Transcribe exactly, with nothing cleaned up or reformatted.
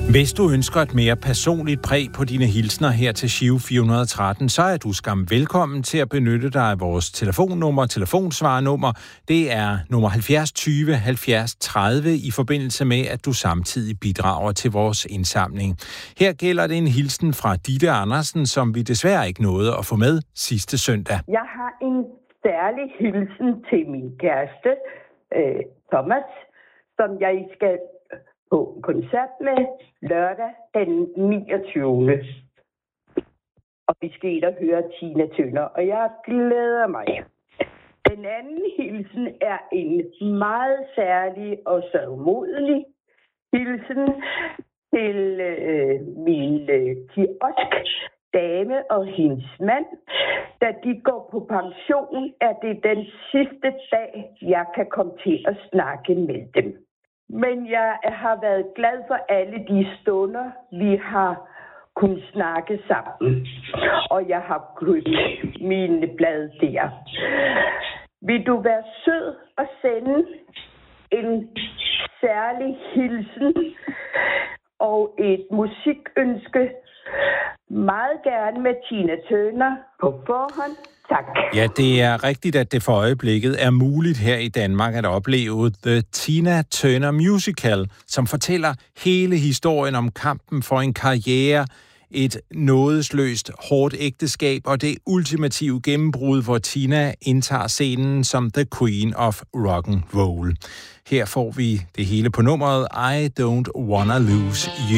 Hvis du ønsker et mere personligt præg på dine hilsner her til Giro fire hundrede og tretten, så er du skam velkommen til at benytte dig af vores telefonnummer, telefonsvarnummer. Det er nummer halvfjerds tyve halvfjerds tredive i forbindelse med, at du samtidig bidrager til vores indsamling. Her gælder det en hilsen fra Ditte Andersen, som vi desværre ikke nåede at få med sidste søndag. Jeg har en særlig hilsen til min kæreste, øh, Thomas, som jeg skal på koncert med lørdag den niogtyvende Og vi skal ind og høre Tina Turner, og jeg glæder mig. Den anden hilsen er en meget særlig og sørgmodig hilsen til øh, min øh, kiosk dame og hendes mand. Da de går på pension, er det den sidste dag, jeg kan komme til at snakke med dem. Men jeg har været glad for alle de stunder, vi har kunnet snakke sammen. Og jeg har købt mine blade der. Vil du være sød og sende en særlig hilsen og et musikønske? Meget gerne med Tina Turner på forhånd. Tak. Ja, det er rigtigt, at det for øjeblikket er muligt her i Danmark at opleve The Tina Turner Musical, som fortæller hele historien om kampen for en karriere, et nådesløst hårdt ægteskab og det ultimative gennembrud, hvor Tina indtager scenen som The Queen of Rock'n'Roll. Her får vi det hele på nummeret I Don't Wanna Lose You.